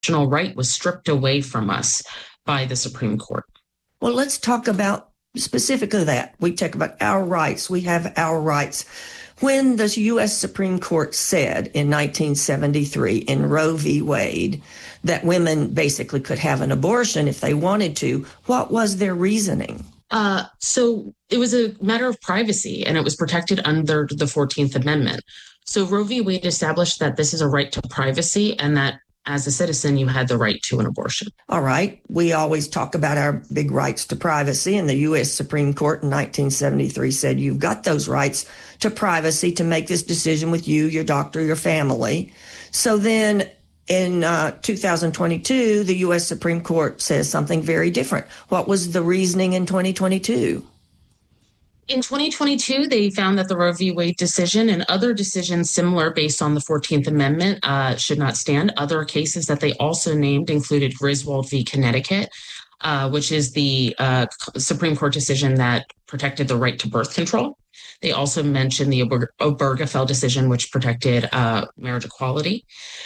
right was stripped away from us by the Supreme Court. Well, let's talk about specifically that. We talk about our rights. We have our rights. When the U.S. Supreme Court said in 1973 in Roe v. Wade that women basically could have an abortion if they wanted to, what was their reasoning? So it was a matter of privacy, and it was protected under the 14th Amendment. So Roe v. Wade established that this is a right to privacy, and that as a citizen, you had the right to an abortion. All right. We always talk about our big rights to privacy, and the U.S. Supreme Court in 1973 said you've got those rights to privacy to make this decision with you, your doctor, your family. So then in 2022, the U.S. Supreme Court says something very different. What was the reasoning in 2022? In 2022, they found that the Roe v. Wade decision and other decisions similar based on the 14th Amendment should not stand. Other cases that they also named included Griswold v. Connecticut, which is the Supreme Court decision that protected the right to birth control. They also mentioned the Obergefell decision, which protected marriage equality.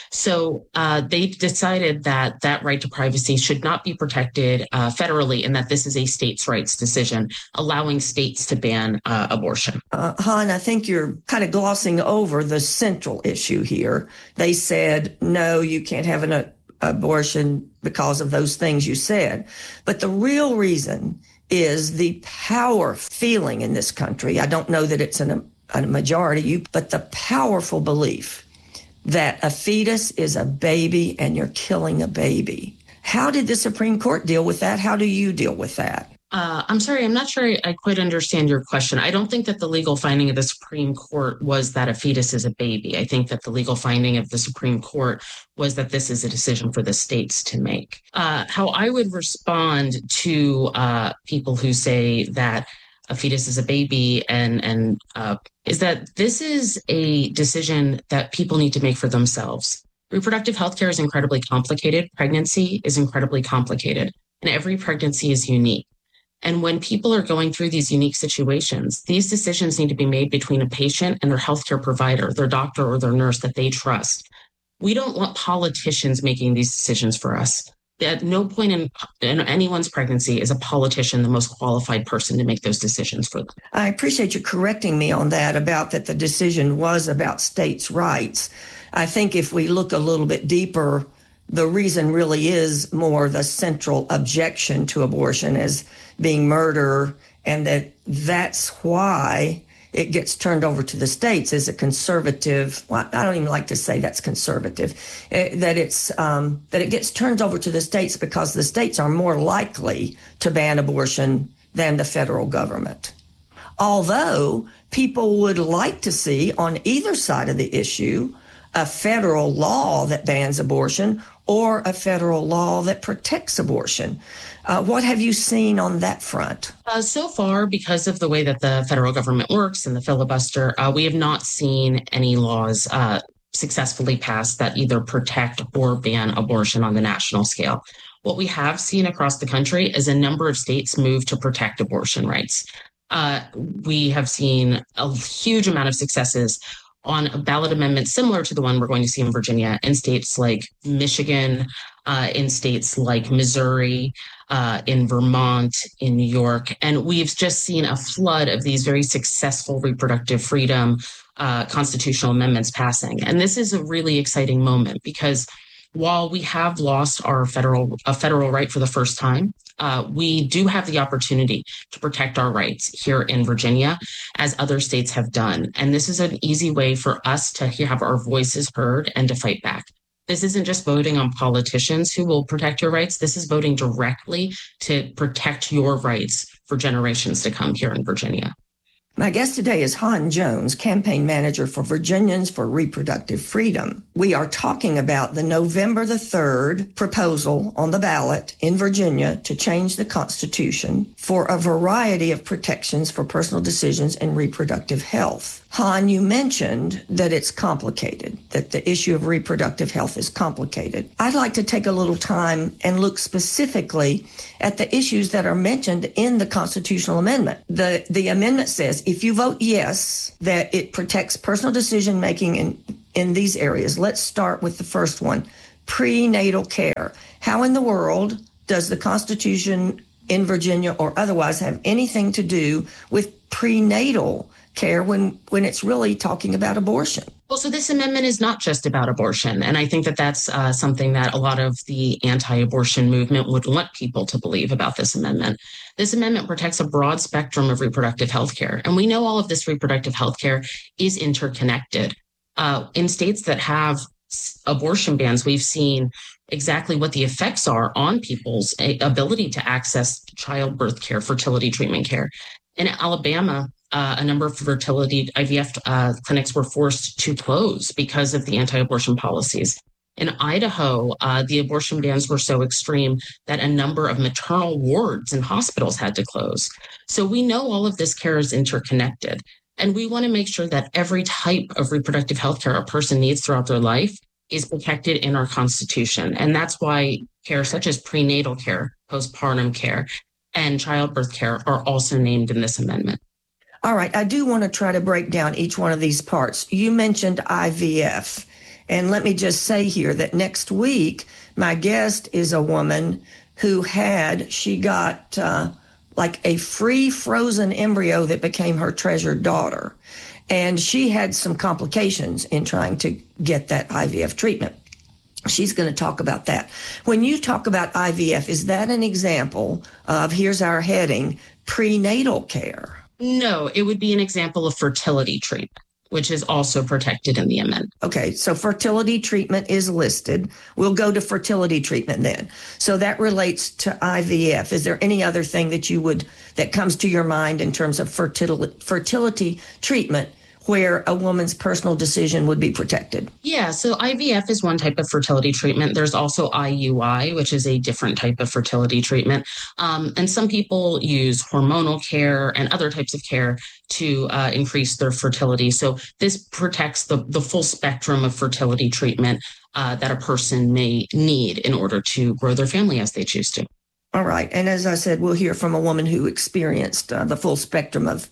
So they decided that that right to privacy should not be protected federally, and that this is a states' rights decision, allowing states to ban abortion. Han, I think you're kind of glossing over the central issue here. They said, no, you can't have an abortion because of those things you said. But the real reason is the power feeling in this country. I don't know that it's a majority, but the powerful belief that a fetus is a baby and you're killing a baby. How did the Supreme Court deal with that? How do you deal with that? I'm sorry, I'm not sure I quite understand your question. I don't think that the legal finding of the Supreme Court was that a fetus is a baby. I think that the legal finding of the Supreme Court was that this is a decision for the states to make. How I would respond to people who say that a fetus is a baby and is that this is a decision that people need to make for themselves. Reproductive health care is incredibly complicated. Pregnancy is incredibly complicated, and every pregnancy is unique. And when people are going through these unique situations, these decisions need to be made between a patient and their healthcare provider, their doctor or their nurse that they trust. We don't want politicians making these decisions for us. At no point in anyone's pregnancy is a politician the most qualified person to make those decisions for them. I appreciate you correcting me on that, about that the decision was about states' rights. I think if we look a little bit deeper, the reason really is more the central objection to abortion as being murder, and that's why it gets turned over to the states as a conservative. Well, I don't even like to say that's conservative. That it gets turned over to the states because the states are more likely to ban abortion than the federal government. Although people would like to see on either side of the issue a federal law that bans abortion or a federal law that protects abortion. What have you seen on that front? So far, because of the way that the federal government works and the filibuster, we have not seen any laws successfully passed that either protect or ban abortion on the national scale. What we have seen across the country is a number of states move to protect abortion rights. We have seen a huge amount of successes on a ballot amendment similar to the one we're going to see in Virginia, in states like Michigan, in states like Missouri, in Vermont, in New York. And we've just seen a flood of these very successful reproductive freedom constitutional amendments passing. And this is a really exciting moment because while we have lost our federal right for the first time, we do have the opportunity to protect our rights here in Virginia, as other states have done. And this is an easy way for us to have our voices heard and to fight back. This isn't just voting on politicians who will protect your rights. This is voting directly to protect your rights for generations to come here in Virginia. My guest today is Han Jones, campaign manager for Virginians for Reproductive Freedom. We are talking about the November the 3rd proposal on the ballot in Virginia to change the Constitution for a variety of protections for personal decisions and reproductive health. Han, you mentioned that it's complicated, that the issue of reproductive health is complicated. I'd like to take a little time and look specifically at the issues that are mentioned in the constitutional amendment. The amendment says if you vote yes, that it protects personal decision-making in these areas. Let's start with the first one, prenatal care. How in the world does the Constitution in Virginia or otherwise have anything to do with prenatal care when it's really talking about abortion? Well, so this amendment is not just about abortion. And I think that that's something that a lot of the anti-abortion movement would want people to believe about this amendment. This amendment protects a broad spectrum of reproductive health care. And we know all of this reproductive health care is interconnected. In states that have abortion bans, we've seen exactly what the effects are on people's ability to access childbirth care, fertility treatment care. In Alabama, a number of fertility IVF clinics were forced to close because of the anti-abortion policies. In Idaho, the abortion bans were so extreme that a number of maternal wards and hospitals had to close. So we know all of this care is interconnected. And we want to make sure that every type of reproductive health care a person needs throughout their life is protected in our Constitution. And that's why care such as prenatal care, postpartum care, and childbirth care are also named in this amendment. All right. I do want to try to break down each one of these parts. You mentioned IVF. And let me just say here that next week, my guest is a woman who she got like a free frozen embryo that became her treasured daughter. And she had some complications in trying to get that IVF treatment. She's going to talk about that. When you talk about IVF, is that an example of, here's our heading, prenatal care? No, it would be an example of fertility treatment, which is also protected in the amendment. Okay, so fertility treatment is listed. We'll go to fertility treatment then. So that relates to IVF. Is there any other thing that comes to your mind in terms of fertility treatment where a woman's personal decision would be protected? Yeah, so IVF is one type of fertility treatment. There's also IUI, which is a different type of fertility treatment. And some people use hormonal care and other types of care to increase their fertility. So this protects the full spectrum of fertility treatment that a person may need in order to grow their family as they choose to. All right. And as I said, we'll hear from a woman who experienced the full spectrum of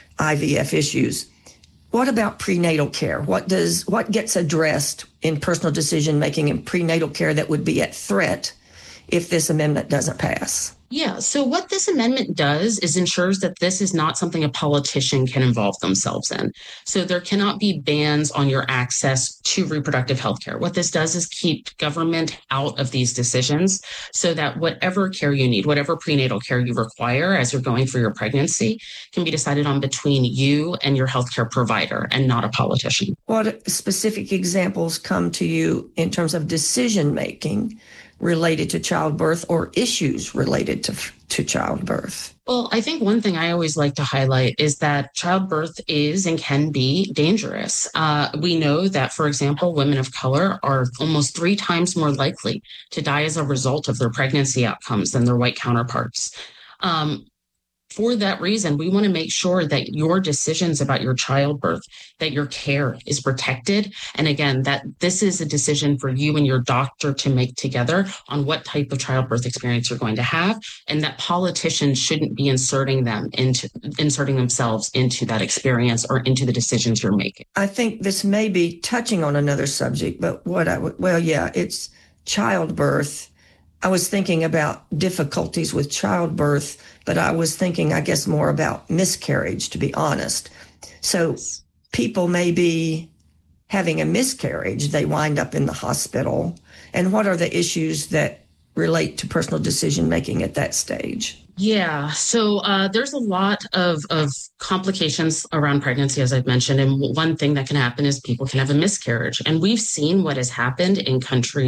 IVF issues. What about prenatal care? What gets addressed in personal decision-making in prenatal care that would be at threat if this amendment doesn't pass? Yeah, so what this amendment does is ensures that this is not something a politician can involve themselves in. So there cannot be bans on your access to reproductive health care. What this does is keep government out of these decisions so that whatever care you need, whatever prenatal care you require as you're going for your pregnancy can be decided on between you and your healthcare provider and not a politician. What specific examples come to you in terms of decision-making related to childbirth or issues related to childbirth? Well, I think one thing I always like to highlight is that childbirth is and can be dangerous. We know that, for example, women of color are almost 3 times more likely to die as a result of their pregnancy outcomes than their white counterparts. For that reason, we want to make sure that your decisions about your childbirth, that your care is protected. And again, that this is a decision for you and your doctor to make together on what type of childbirth experience you're going to have, and that politicians shouldn't be inserting themselves into that experience or into the decisions you're making. I think this may be touching on another subject, but it's childbirth. I was thinking about difficulties with childbirth, but I was thinking, I guess, more about miscarriage, to be honest. So people may be having a miscarriage. They wind up in the hospital. And what are the issues that relate to personal decision-making at that stage? Yeah, so there's a lot of complications around pregnancy, as I've mentioned. And one thing that can happen is people can have a miscarriage. And we've seen what has happened in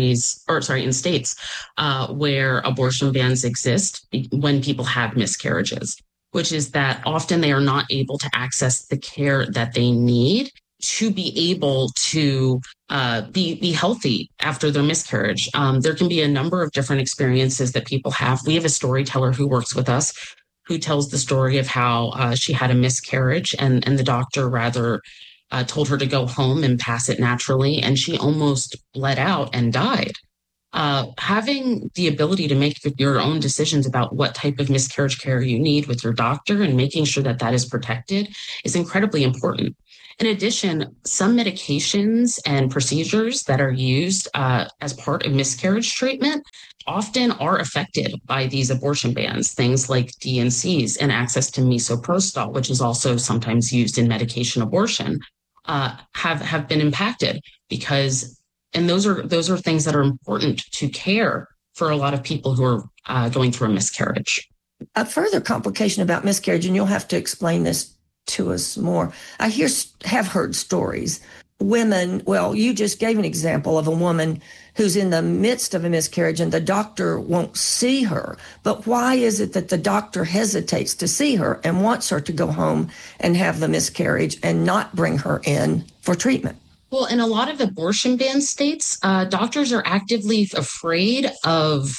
states where abortion bans exist when people have miscarriages, which is that often they are not able to access the care that they need to be able to be healthy after their miscarriage. There can be a number of different experiences that people have. We have a storyteller who works with us who tells the story of how she had a miscarriage and the doctor rather told her to go home and pass it naturally. And she almost bled out and died. Having the ability to make your own decisions about what type of miscarriage care you need with your doctor and making sure that that is protected is incredibly important. In addition, some medications and procedures that are used as part of miscarriage treatment often are affected by these abortion bans, things like DNCs and access to misoprostol, which is also sometimes used in medication abortion, have been impacted because, and those are things that are important to care for a lot of people who are going through a miscarriage. A further complication about miscarriage, and you'll have to explain this to us more. I have heard stories. Women, well, you just gave an example of a woman who's in the midst of a miscarriage and the doctor won't see her. But why is it that the doctor hesitates to see her and wants her to go home and have the miscarriage and not bring her in for treatment? Well, in a lot of abortion ban states, doctors are actively afraid of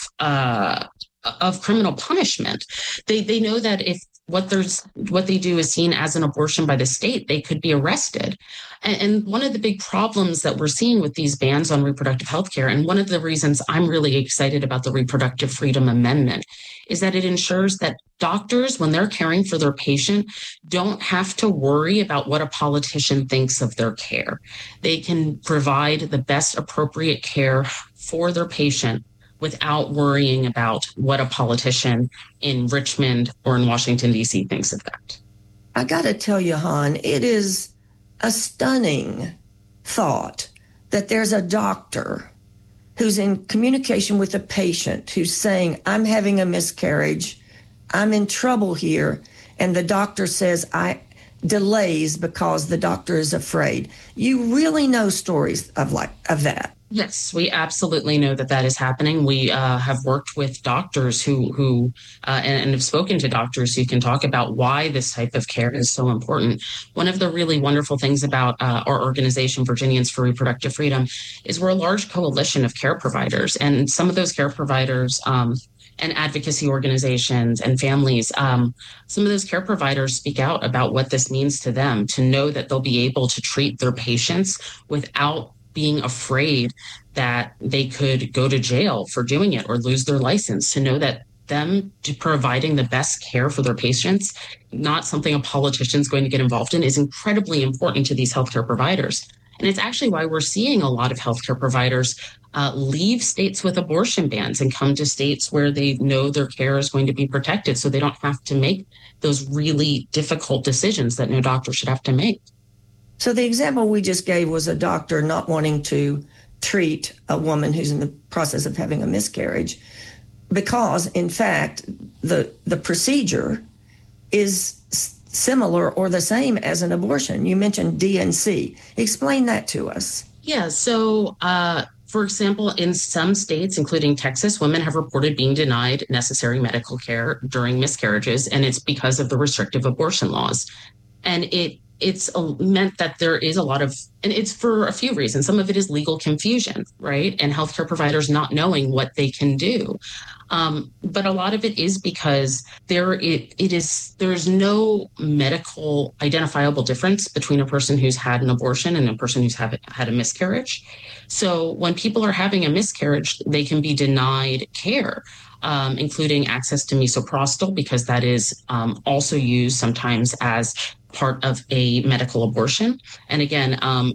criminal punishment. They know that if what they do is seen as an abortion by the state, they could be arrested. And one of the big problems that we're seeing with these bans on reproductive health care, and one of the reasons I'm really excited about the Reproductive Freedom Amendment, is that it ensures that doctors, when they're caring for their patient, don't have to worry about what a politician thinks of their care. They can provide the best appropriate care for their patient without worrying about what a politician in Richmond or in Washington, D.C. thinks of that. I got to tell you, Han, it is a stunning thought that there's a doctor who's in communication with a patient who's saying, I'm having a miscarriage, I'm in trouble here, and the doctor says, I delays because the doctor is afraid. You really know stories of that. Yes, we absolutely know that that is happening. We have worked with doctors who and have spoken to doctors who can talk about why this type of care is so important. One of the really wonderful things about our organization, Virginians for Reproductive Freedom, is we're a large coalition of care providers. And some of those care providers and advocacy organizations and families, some of those care providers speak out about what this means to them, to know that they'll be able to treat their patients without being afraid that they could go to jail for doing it or lose their license, to know that them providing the best care for their patients, not something a politician's going to get involved in, is incredibly important to these healthcare providers. And it's actually why we're seeing a lot of healthcare providers leave states with abortion bans and come to states where they know their care is going to be protected, so they don't have to make those really difficult decisions that no doctor should have to make. So the example we just gave was a doctor not wanting to treat a woman who's in the process of having a miscarriage because, in fact, the procedure is similar or the same as an abortion. You mentioned DNC. Explain that to us. Yeah, so for example, in some states, including Texas, women have reported being denied necessary medical care during miscarriages, and it's because of the restrictive abortion laws. And it's meant that there is a lot of, and it's for a few reasons. Some of it is legal confusion, right? And healthcare providers not knowing what they can do. But a lot of it is because there's no medical identifiable difference between a person who's had an abortion and a person who's had a miscarriage. So when people are having a miscarriage, they can be denied care, including access to misoprostol, because that is also used sometimes as part of a medical abortion. And again,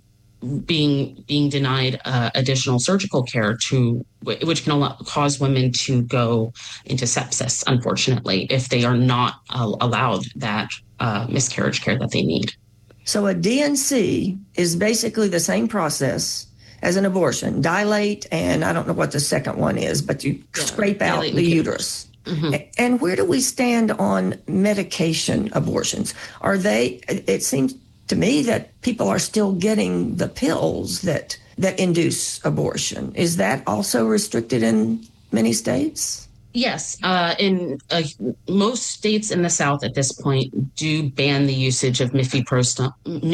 being denied additional surgical care which can cause women to go into sepsis, unfortunately, if they are not allowed that miscarriage care that they need. So a DNC is basically the same process as an abortion, dilate, and I don't know what the second one is, but you scrape out the uterus. Mm-hmm. And where do we stand on medication abortions? It seems to me that people are still getting the pills that induce abortion. Is that also restricted in many states? Yes. In most states in the South at this point do ban the usage of mifepristone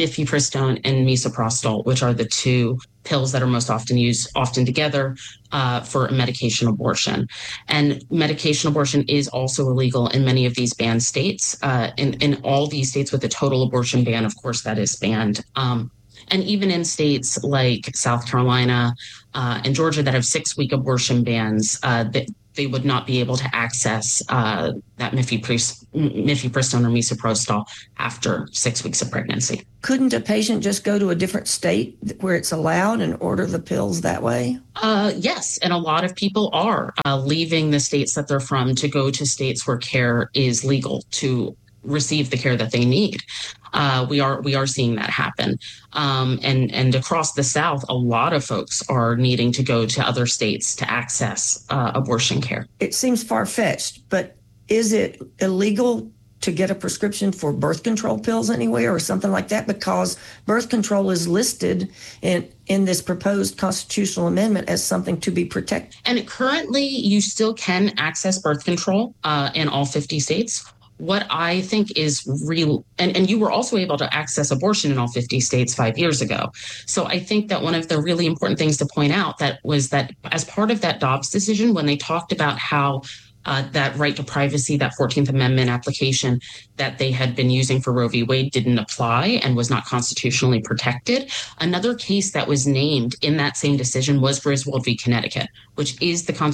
and misoprostol, which are the two pills that are most often used, often together, for medication abortion. And medication abortion is also illegal in many of these banned states. In all these states with a total abortion ban, of course, that is banned. And even in states like South Carolina, in Georgia that have 6-week abortion bans, that they would not be able to access that mifepristone or misoprostol after 6 weeks of pregnancy. Couldn't a patient just go to a different state where it's allowed and order the pills that way? Yes, and a lot of people are leaving the states that they're from to go to states where care is legal to receive the care that they need. We are seeing that happen. And across the South, a lot of folks are needing to go to other states to access abortion care. It seems far-fetched, but is it illegal to get a prescription for birth control pills anywhere or something like that? Because birth control is listed in this proposed constitutional amendment as something to be protected. And currently, you still can access birth control in all 50 states. What I think is real, and you were also able to access abortion in all 50 states 5 years ago. So I think that one of the really important things to point out that was that as part of that Dobbs decision, when they talked about how that right to privacy, that 14th Amendment application that they had been using for Roe v. Wade didn't apply and was not constitutionally protected. Another case that was named in that same decision was Griswold v. Connecticut, which is the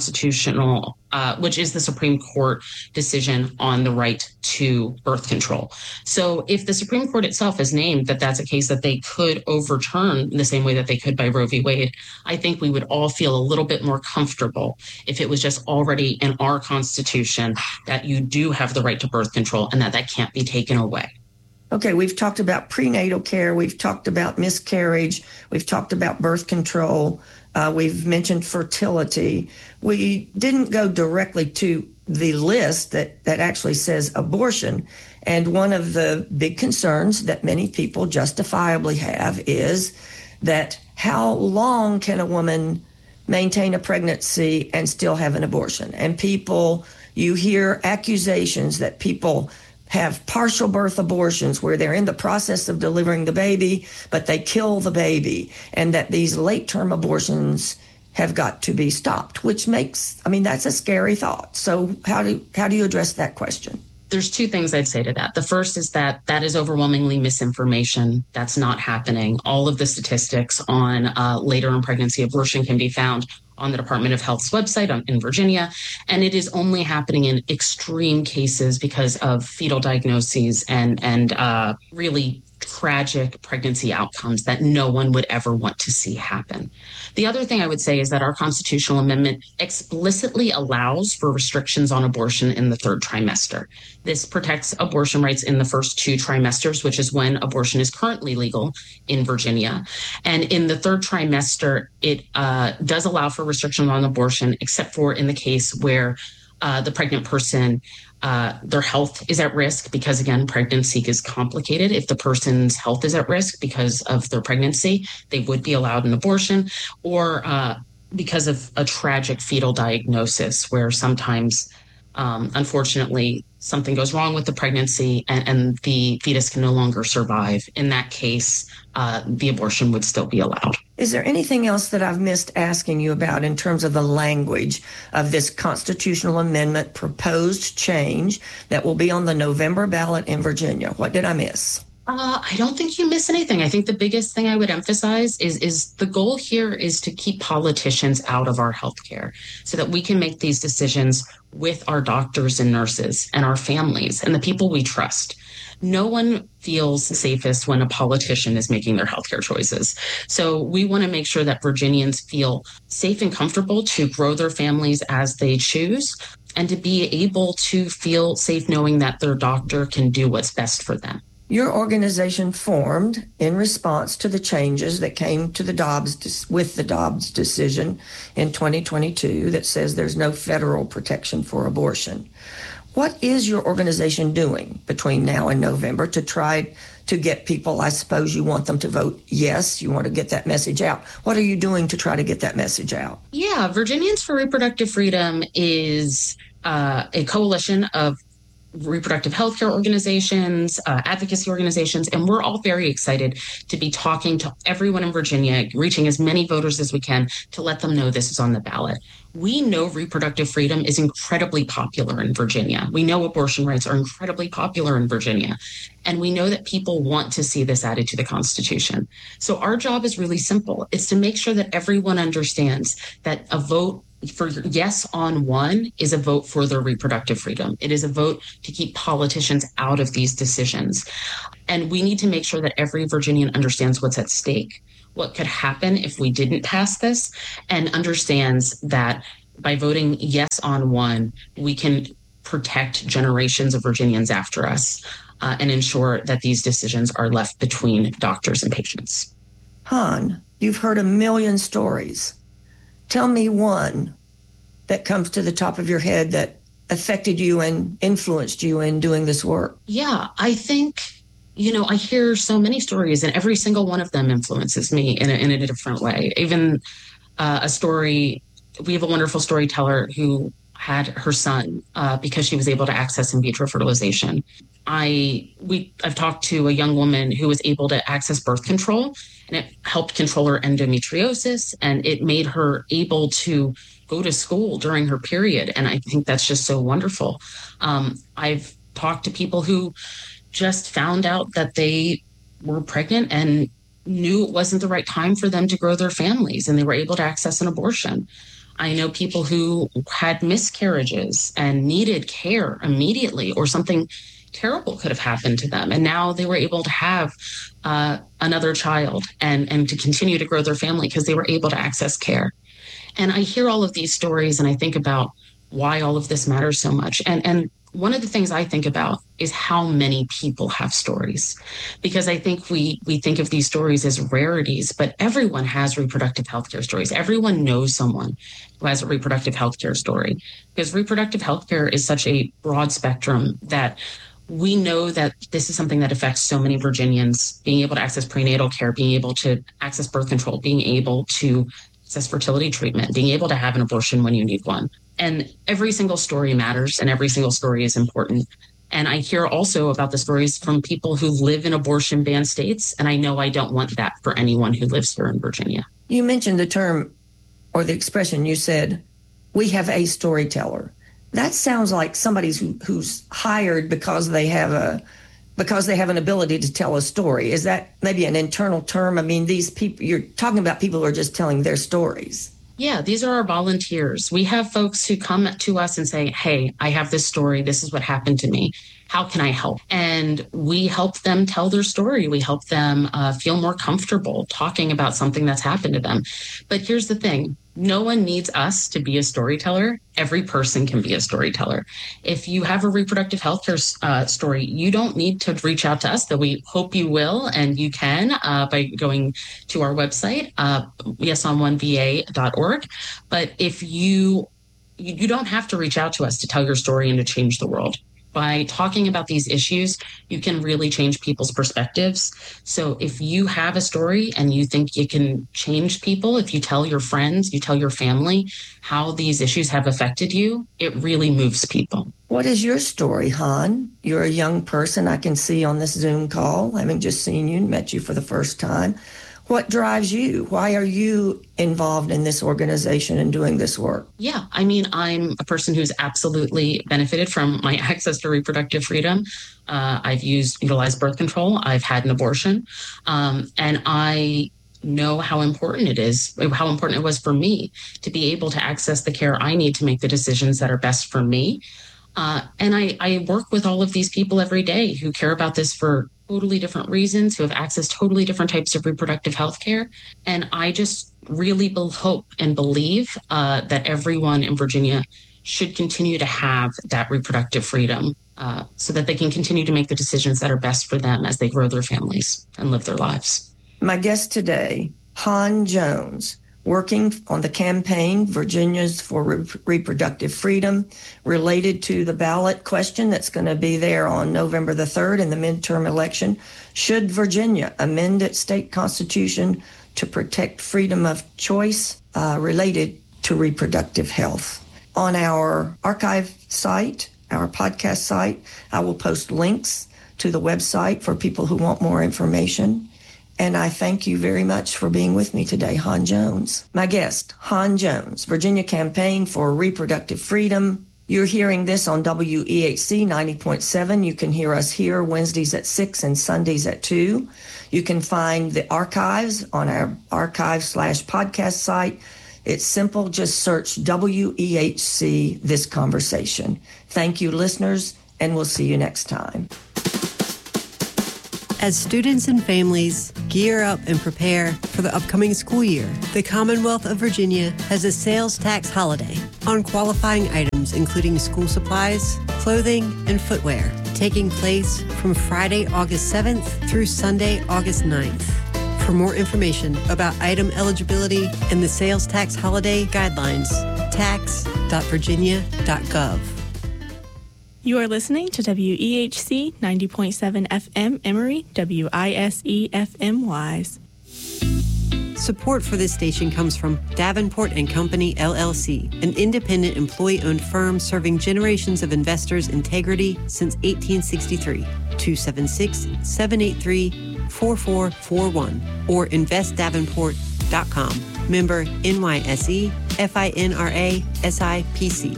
Supreme Court decision on the right to birth control. So if the Supreme Court itself has named that that's a case that they could overturn the same way that they could by Roe v. Wade, I think we would all feel a little bit more comfortable if it was just already in our Constitution that you do have the right to birth control and that can't be taken away. Okay, we've talked about prenatal care, we've talked about miscarriage, we've talked about birth control, we've mentioned fertility. We didn't go directly to the list that actually says abortion. And one of the big concerns that many people justifiably have is that how long can a woman maintain a pregnancy and still have an abortion? And you hear accusations that people have partial birth abortions where they're in the process of delivering the baby, but they kill the baby, and that these late-term abortions have got to be stopped, which that's a scary thought. So how do you address that question? There's two things I'd say to that. The first is that is overwhelmingly misinformation. That's not happening. All of the statistics on later in pregnancy abortion can be found on the Department of Health's website in Virginia, and it is only happening in extreme cases because of fetal diagnoses and really tragic pregnancy outcomes that no one would ever want to see happen. The other thing I would say is that our constitutional amendment explicitly allows for restrictions on abortion in the third trimester. This protects abortion rights in the first 2 trimesters, which is when abortion is currently legal in Virginia. And in the third trimester, it does allow for restrictions on abortion, except for in the case where the pregnant person, their health is at risk because, again, pregnancy is complicated. If the person's health is at risk because of their pregnancy, they would be allowed an abortion, or because of a tragic fetal diagnosis where sometimes, unfortunately, something goes wrong with the pregnancy and the fetus can no longer survive. In that case, the abortion would still be allowed. Is there anything else that I've missed asking you about in terms of the language of this constitutional amendment proposed change that will be on the November ballot in Virginia? What did I miss? I don't think you miss anything. I think the biggest thing I would emphasize is the goal here is to keep politicians out of our healthcare so that we can make these decisions with our doctors and nurses and our families and the people we trust. No one feels safest when a politician is making their healthcare choices. So we want to make sure that Virginians feel safe and comfortable to grow their families as they choose and to be able to feel safe knowing that their doctor can do what's best for them. Your organization formed in response to the changes that came to the Dobbs decision in 2022 that says there's no federal protection for abortion. What is your organization doing between now and November to try to get people? I suppose you want them to vote yes. You want to get that message out. What are you doing to try to get that message out? Yeah, Virginians for Reproductive Freedom is a coalition of reproductive healthcare organizations, advocacy organizations, and we're all very excited to be talking to everyone in Virginia, reaching as many voters as we can to let them know this is on the ballot. We know reproductive freedom is incredibly popular in Virginia. We know abortion rights are incredibly popular in Virginia. And we know that people want to see this added to the Constitution. So our job is really simple. It's to make sure that everyone understands that a vote for yes on one is a vote for their reproductive freedom. It is a vote to keep politicians out of these decisions. And we need to make sure that every Virginian understands what's at stake, what could happen if we didn't pass this, and understands that by voting yes on one, we can protect generations of Virginians after us and ensure that these decisions are left between doctors and patients. Han, you've heard a million stories. Tell me one that comes to the top of your head that affected you and influenced you in doing this work. Yeah, I think, I hear so many stories and every single one of them influences me in a different way. Even a story, we have a wonderful storyteller who had her son because she was able to access in vitro fertilization. I've talked to a young woman who was able to access birth control, and it helped control her endometriosis, and it made her able to go to school during her period. And I think that's just so wonderful. I've talked to people who just found out that they were pregnant and knew it wasn't the right time for them to grow their families, and they were able to access an abortion. I know people who had miscarriages and needed care immediately, or something terrible could have happened to them. And now they were able to have another child and to continue to grow their family because they were able to access care. And I hear all of these stories and I think about why all of this matters so much. And one of the things I think about is how many people have stories, because I think we think of these stories as rarities, but everyone has reproductive healthcare stories. Everyone knows someone who has a reproductive healthcare story, because reproductive healthcare is such a broad spectrum that we know that this is something that affects so many Virginians, being able to access prenatal care, being able to access birth control, being able to access fertility treatment, being able to have an abortion when you need one. And every single story matters and every single story is important. And I hear also about the stories from people who live in abortion banned states. And I know I don't want that for anyone who lives here in Virginia. You mentioned the term or the expression, you said, we have a storyteller. That sounds like somebody who's hired because they have an ability to tell a story. Is that maybe an internal term? I mean, these people, you're talking about people who are just telling their stories. Yeah, these are our volunteers. We have folks who come to us and say, hey, I have this story. This is what happened to me. How can I help? And we help them tell their story. We help them feel more comfortable talking about something that's happened to them. But here's the thing. No one needs us to be a storyteller. Every person can be a storyteller. If you have a reproductive healthcare story, you don't need to reach out to us, though we hope you will, and you can by going to our website, yesononeva.org. But if you don't have to reach out to us to tell your story and to change the world. By talking about these issues, you can really change people's perspectives. So if you have a story and you think you can change people, if you tell your friends, you tell your family how these issues have affected you, it really moves people. What is your story, Han? You're a young person I can see on this Zoom call, having just seen you and met you for the first time. What drives you? Why are you involved in this organization and doing this work? Yeah, I mean, I'm a person who's absolutely benefited from my access to reproductive freedom. I've utilized birth control. I've had an abortion. And I know how important it was for me to be able to access the care I need to make the decisions that are best for me. And I work with all of these people every day who care about this for totally different reasons, who have access to totally different types of reproductive health care. And I just really hope and believe that everyone in Virginia should continue to have that reproductive freedom so that they can continue to make the decisions that are best for them as they grow their families and live their lives. My guest today, Han Jones, working on the campaign Virginians for Reproductive Freedom, related to the ballot question that's going to be there on November the 3rd in the midterm election. Should Virginia amend its state constitution to protect freedom of choice related to reproductive health? On our archive site, our podcast site, I will post links to the website for people who want more information. And I thank you very much for being with me today, Han Jones. My guest, Han Jones, Virginia Campaign for Reproductive Freedom. You're hearing this on WEHC 90.7. You can hear us here Wednesdays at 6 and Sundays at 2. You can find the archives on our archive/podcast site. It's simple. Just search WEHC This Conversation. Thank you, listeners, and we'll see you next time. As students and families gear up and prepare for the upcoming school year, the Commonwealth of Virginia has a sales tax holiday on qualifying items including school supplies, clothing, and footwear, taking place from Friday, August 7th through Sunday, August 9th. For more information about item eligibility and the sales tax holiday guidelines, tax.virginia.gov. You are listening to WEHC 90.7 FM Emory, WISE FM Wise. Support for this station comes from Davenport & Company, LLC, an independent employee-owned firm serving generations of investors' integrity since 1863. 276-783-4441 or investdavenport.com. Member NYSE, FINRA, SIPC.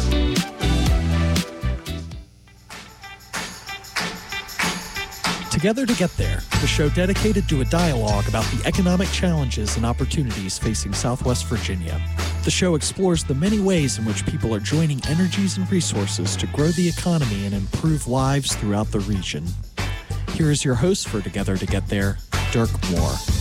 Together to Get There, the show dedicated to a dialogue about the economic challenges and opportunities facing Southwest Virginia. The show explores the many ways in which people are joining energies and resources to grow the economy and improve lives throughout the region. Here is your host for Together to Get There, Dirk Moore.